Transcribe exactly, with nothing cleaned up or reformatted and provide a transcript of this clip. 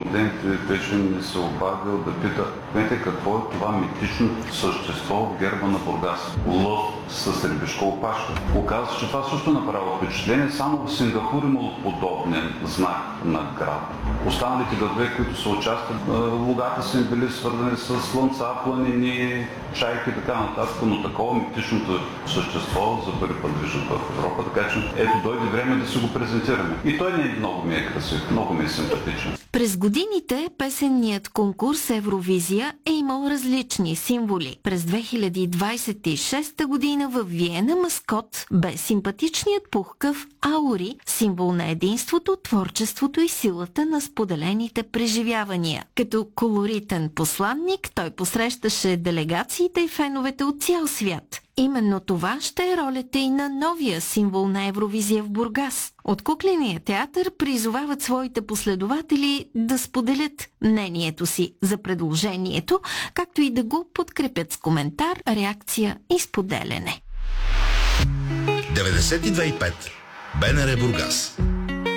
ден беше ми се обадил да пита: знаете какво е това митично същество в герба на Бургас? Лъв с рибешка опашка. Оказва се, че това също направо впечатление. Само в Сингапур имало подобен знак на град. Останалите градове, които са участвали, лугата са им били свързани с слънца, планини, чайки и така нататък, но такова митичното същество за първи път виждат в Европа, така че ето дойде време да си го презентираме. И той не много ми е красив, много ми е симпатичен. През годините песенният конкурс Евровизия е имал различни символи. През две хиляди двадесет и шеста година в Виена маскот бе симпатичният пухкав аури, символ на единството, творчеството и силата на споделените преживявания. Като колоритен посланник той посрещаше делегациите и феновете от цял свят. Именно това ще е ролята и на новия символ на Евровизия в Бургас. От Кукления театър призовават своите последователи да споделят мнението си за предложението, както и да го подкрепят с коментар, реакция и споделяне. деветдесет и две и пет БНР Бургас.